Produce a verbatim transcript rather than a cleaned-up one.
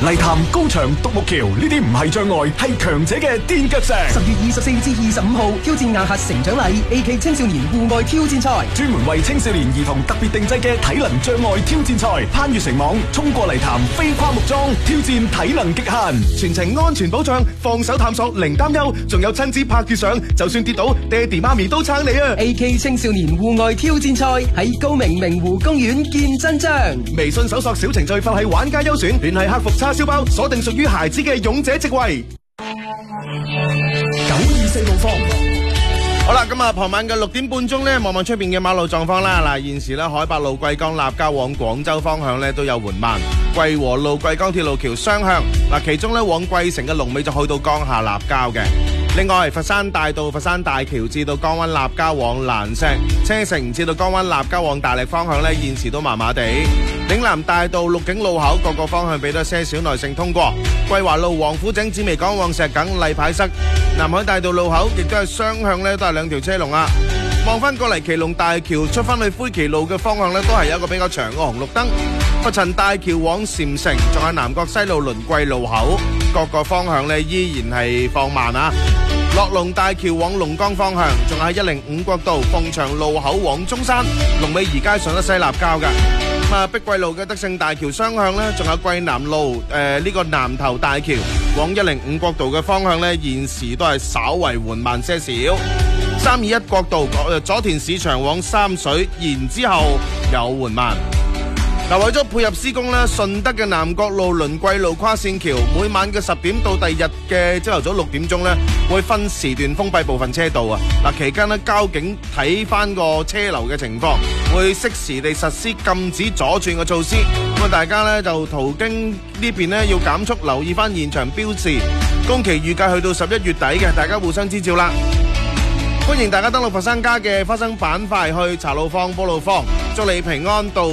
泥潭、高牆、獨木橋呢啲唔係障礙，係強者嘅墊腳石。 十月二十四至二十五號挑戰亞核成長禮 A K 青少年戶外挑戰賽， 專門為青少年兒童特別定制嘅體能障礙挑戰賽，攀越繩網、衝過泥潭、飛跨木樁，挑戰體能極限， 全程安全保障，放手探索零擔憂，仲有親子拍住相，就算跌倒，爹哋媽咪都撐你啊 ！A K 青少年戶外挑戰賽喺高明明湖公園見真章。 微信搜索小程序放喺玩家優選，聯繫客服叉燒包，鎖定屬於孩子嘅勇者職位。 九二四路況。 好啦，今日傍晚嘅六點半鐘呢，望望出邊嘅馬路狀況啦。嗱，現時呢，海八路貴江立交往廣州方向呢都有緩慢，貴和路貴江鐵路橋雙向嗱，其中呢，往貴城嘅龍尾就去到江夏立交嘅。另外，佛山大道佛山大橋至到江灣立交往蘭石，車城至到江灣立交往大力方向呢，現時都麻麻地。嶺南大道鹿景路口各個方向俾多些少耐性通過。桂華路王府井紫薇港往石梗例牌塞。南海大道路口亦都係雙向呢，都係兩條車龍啊。望翻過嚟麒龍大橋出翻去灰旗路嘅方向呢，都係有一個比較長嘅紅綠燈。佛陳大橋往禪城，仲有南角西路輪桂路口各個方向呢，依然係放慢啊。樂龍大橋往龍崗方向，仲係一零五國道鳳翔路口往中山，龍尾而家上得西立交噶。咁啊，碧桂路嘅德勝大橋雙向呢，仲有桂南路誒呢、呃這個南頭大橋往一零五國道嘅方向呢，現時都係稍為緩慢些少。三二一國道佐田市場往三水，然之後有緩慢。嗱，為咗配合施工咧，順德嘅南角路輪桂路跨線橋，每晚嘅十點到第二日嘅朝頭早六點鐘咧，會分時段封閉部分車道啊！嗱，期間咧，交警睇翻個車流嘅情況，會適時地實施禁止左轉嘅措施。咁啊，大家咧就途經呢邊咧要減速，留意翻現場標示。工期預計去到十一月底嘅，大家互相支照啦。歡迎大家登錄佛山家嘅花生板塊去查路況、報路況，祝你平安到